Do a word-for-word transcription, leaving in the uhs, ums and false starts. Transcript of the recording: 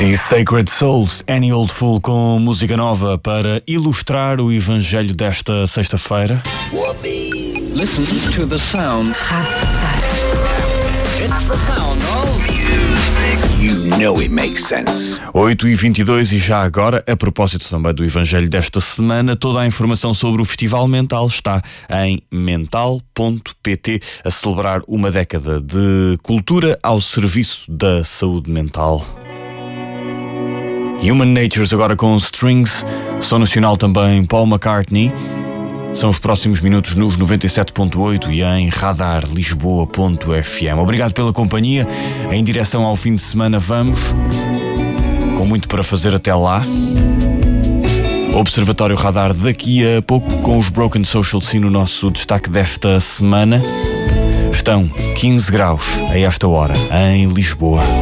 The Sacred Souls, Any Old Fool, com música nova para ilustrar o evangelho desta sexta-feira. Listen to the sound. It's the sound of music. You know it makes sense. oito e vinte e dois e já agora, a propósito também do evangelho desta semana, toda a informação sobre o Festival Mental está em mental ponto pt, a celebrar uma década de cultura ao serviço da saúde mental. Human Natures agora com Strings, som nacional também Paul McCartney. São os próximos minutos nos noventa e sete ponto oito e em radar lisboa ponto f m. Obrigado pela companhia. Em direção ao fim de semana vamos, com muito para fazer até lá. Observatório Radar daqui a pouco com os Broken Social Scene, no nosso destaque desta semana. Estão quinze graus a esta hora em Lisboa.